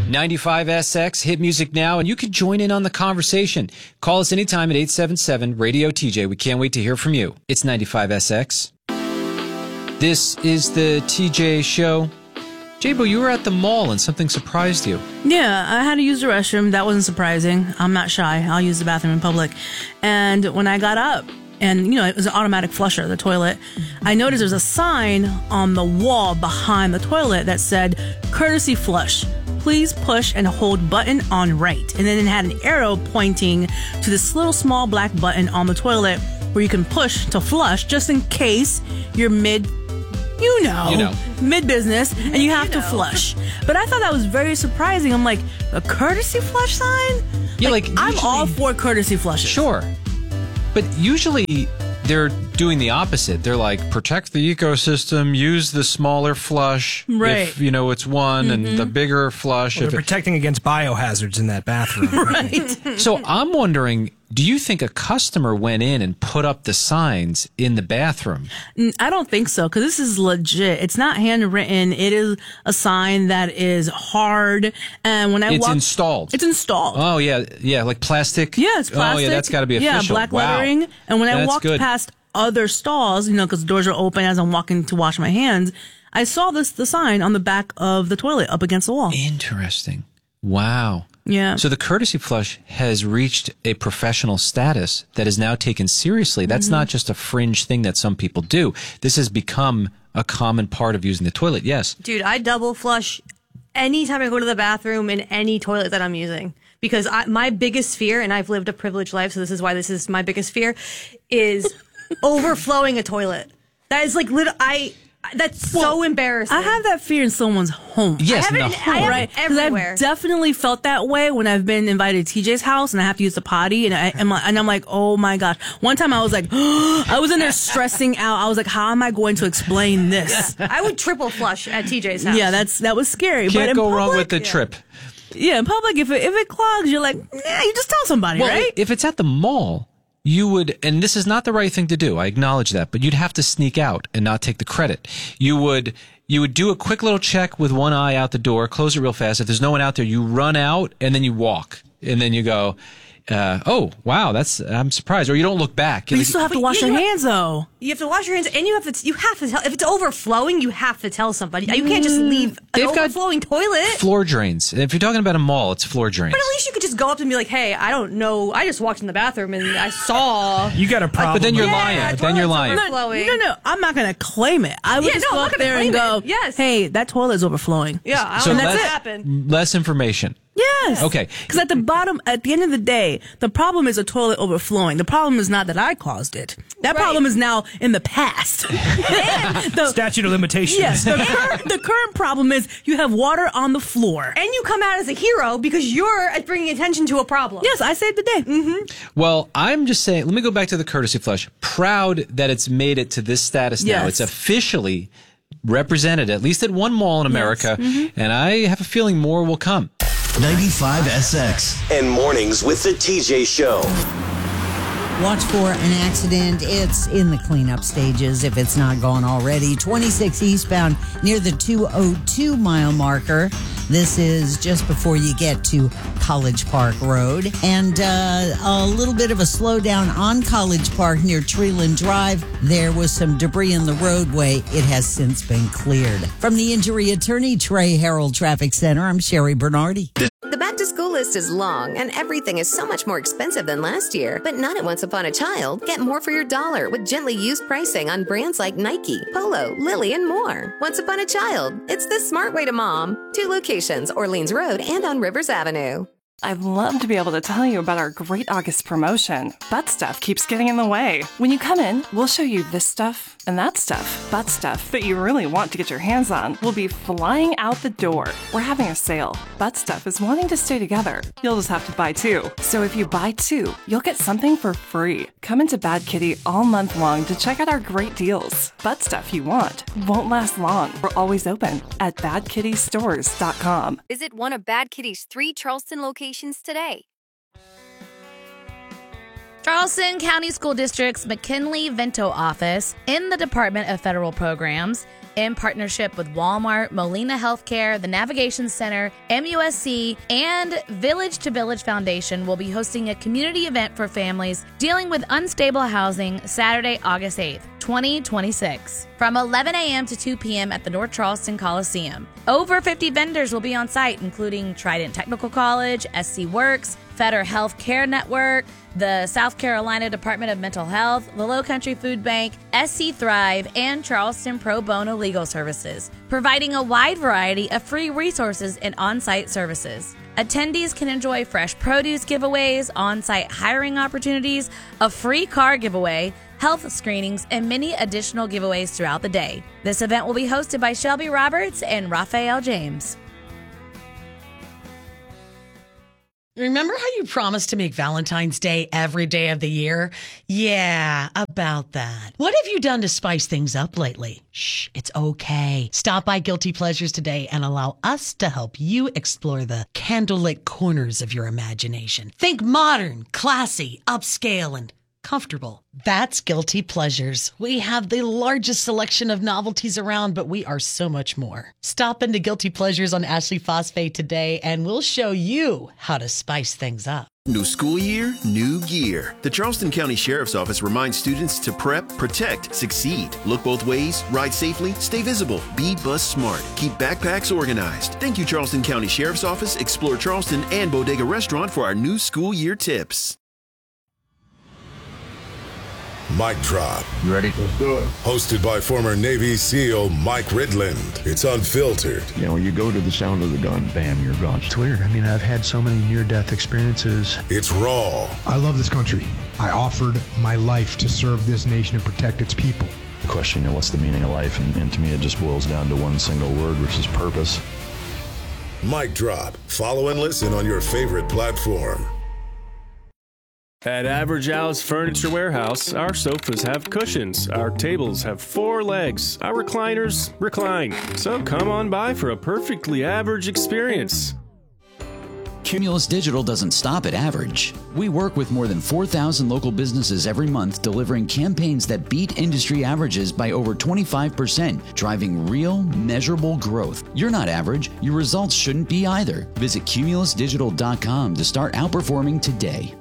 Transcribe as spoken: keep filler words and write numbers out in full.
ninety-five S X, hit music now, and you can join in on the conversation. Call us anytime at eight seven seven, radio T J. We can't wait to hear from you. It's ninety-five S X. This is the T J Show. J-Bo, you were at the mall and something surprised you. Yeah, I had to use the restroom. That wasn't surprising. I'm not shy. I'll use the bathroom in public. And when I got up, and, you know, it was an automatic flusher, the toilet, I noticed there's a sign on the wall behind the toilet that said, courtesy flush. Please push and hold button on right. And then it had an arrow pointing to this little small black button on the toilet where you can push to flush just in case you're mid You know, you know. mid-business, and you have you to know. flush. But I thought that was very surprising. I'm like, a courtesy flush sign? Yeah, like, I'm usually- all for courtesy flushes. Sure. But usually they're doing the opposite. They're like, protect the ecosystem, use the smaller flush Right. if, you know, it's one, Mm-hmm. and the bigger flush. Well, if they're it- protecting against biohazards in that bathroom. Right. So I'm wondering, do you think a customer went in and put up the signs in the bathroom? Mm, I don't think so, because this is legit. It's not handwritten. It is a sign that is hard. And when I It's walk, installed. It's installed. Oh, yeah. Yeah, like plastic? Yeah, it's plastic. Oh, yeah, that's got to be official. Yeah, black Wow. lettering. And when I That's walked good. past other stalls, you know, because the doors are open as I'm walking to wash my hands, I saw this the sign on the back of the toilet up against the wall. Interesting. Wow. Yeah. So the courtesy flush has reached a professional status that is now taken seriously. That's Mm-hmm. not just a fringe thing that some people do. This has become a common part of using the toilet. Yes. Dude, I double flush anytime I go to the bathroom in any toilet that I'm using. Because I, my biggest fear, and I've lived a privileged life, so this is why this is my biggest fear, is overflowing a toilet. That is like, lit- I, that's so embarrassing. I have that fear in someone's home. Yes. I have it no. in- I have it Right, because everywhere. I've definitely felt that way when I've been invited to T J's house and I have to use the potty, and I am and I'm like, oh my gosh. One time I was like, I was in there stressing out. I was like, how am I going to explain this? I would triple flush at T J's house. Yeah, that's that was scary. but Can't in go wrong public- with the trip. Yeah, in public, if it if it clogs, you're like, yeah, you just tell somebody, Well, right? if it's at the mall, you would, and this is not the right thing to do. I acknowledge that, but you'd have to sneak out and not take the credit. You would, you would do a quick little check with one eye out the door, close it real fast. If there's no one out there, you run out and then you walk, and then you go, uh, oh wow, that's I'm surprised. Or you don't look back. But you Like, still have to But wash you your have- hands, though. You have to wash your hands, and you have to you have to tell if it's overflowing. You have to tell somebody. You can't just leave an They've got overflowing toilet. floor drains. If you're talking about a mall, it's floor drains. But at least you could just go up and be like, "Hey, I don't know. I just walked in the bathroom and I saw." You got a problem. But then you're with lying. that. Then you're toilet's lying. over- Flowing. No, no, I'm not gonna claim it. I would Yeah, just no, go I'm up not gonna there and claim go, it. Yes. hey, that toilet is overflowing. Yeah, I So don't know let's- what happened. Less information. Yes. Okay. Because at the bottom, at the end of the day, the problem is a toilet overflowing. The problem is not that I caused it. That Right. problem is now in the past. the, Statute of limitations. yes, the, current, the current problem is you have water on the floor. And you come out as a hero because you're bringing attention to a problem. Yes, I saved the day. Mm-hmm. Well, I'm just saying, let me go back to the courtesy flush. Proud that it's made it to this status now. Yes. It's officially represented, at least at one mall in America, and I have a feeling more will come. ninety-five S X. And mornings with the T J Show. Watch for an accident. It's in the cleanup stages if it's not gone already. twenty-six eastbound near the two oh two mile marker. This is just before you get to College Park Road. And uh, a little bit of a slowdown on College Park near Treeland Drive. There was some debris in the roadway. It has since been cleared. From the injury attorney, Trey Harold Traffic Center, I'm Sherry Bernardi. The back to school list is long and everything is so much more expensive than last year, but not at Once Upon a Child. Get more for your dollar with gently used pricing on brands like Nike, Polo, Lily, and more. Once Upon a Child. It's the smart way to mom. Two locations, Orleans Road and on Rivers Avenue. I'd love to be able to tell you about our great August promotion, but stuff keeps getting in the way. When you come in, we'll show you this stuff and that stuff, but stuff that you really want to get your hands on will be flying out the door. We're having a sale. Butt stuff is wanting to stay together. You'll just have to buy two. So if you buy two, you'll get something for free. Come into Bad Kitty all month long to check out our great deals. Butt stuff you want won't last long. We're always open at bad kitty stores dot com. Visit one of Bad Kitty's three Charleston locations today. Charleston County School District's McKinley-Vento office in the Department of Federal Programs in partnership with Walmart, Molina Healthcare, the Navigation Center, M U S C, and Village to Village Foundation will be hosting a community event for families dealing with unstable housing Saturday, August eighth, twenty twenty-six, from eleven a.m. to two p.m. at the North Charleston Coliseum. Over fifty vendors will be on site, including Trident Technical College, S C Works, Fetter Health Care Network, the South Carolina Department of Mental Health, the Low Country Food Bank, S C Thrive, and Charleston Pro Bono Legal Services, providing a wide variety of free resources and on-site services. Attendees can enjoy fresh produce giveaways, on-site hiring opportunities, a free car giveaway, health screenings, and many additional giveaways throughout the day. This event will be hosted by Shelby Roberts and Raphael James. Remember how you promised to make Valentine's Day every day of the year? Yeah, about that. What have you done to spice things up lately? Shh, it's okay. Stop by Guilty Pleasures today and allow us to help you explore the candlelit corners of your imagination. Think modern, classy, upscale, and comfortable. That's Guilty Pleasures. We have the largest selection of novelties around, but we are so much more. Stop into Guilty Pleasures on Ashley Phosphate today, and we'll show you how to spice things up. New school year, new gear. The Charleston County Sheriff's Office reminds students to prep, protect, succeed. Look both ways, ride safely, stay visible, be bus smart, keep backpacks organized. Thank you, Charleston County Sheriff's Office, Explore Charleston, and Bodega Restaurant for our new school year tips. Mic Drop. You ready? Let's do it. Hosted by former Navy SEAL Mike Ridland. It's unfiltered. You know, you go to the sound of the gun, bam, you're gone. It's weird. I mean, I've had so many near-death experiences. It's raw. I love this country. I offered my life to serve this nation and protect its people. The question, you know, what's the meaning of life? And, and to me, it just boils down to one single word, which is purpose. Mic Drop. Follow and listen on your favorite platform. At Average Al's Furniture Warehouse, our sofas have cushions, our tables have four legs, our recliners recline. So come on by for a perfectly average experience. Cumulus Digital doesn't stop at average. We work with more than four thousand local businesses every month, delivering campaigns that beat industry averages by over twenty-five percent, driving real, measurable growth. You're not average. Your results shouldn't be either. Visit cumulus digital dot com to start outperforming today.